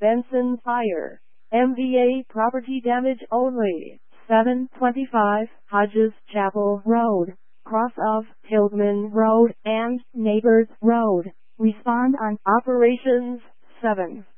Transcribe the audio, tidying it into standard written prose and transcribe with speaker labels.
Speaker 1: Benson Fire. MVA property damage only. 725 Hodges Chapel Road, cross of Tilghman Road and Neighbors Road. Respond on operations 7.